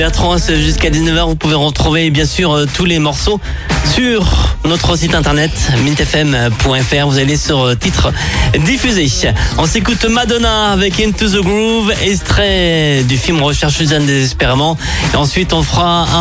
Bertrand, jusqu'à 19h, vous pouvez retrouver bien sûr tous les morceaux sur notre site internet mintfm.fr. Vous allez sur titre diffusé. On s'écoute Madonna avec Into the Groove, extrait du film Recherche Suzanne désespérément. Et ensuite, on fera un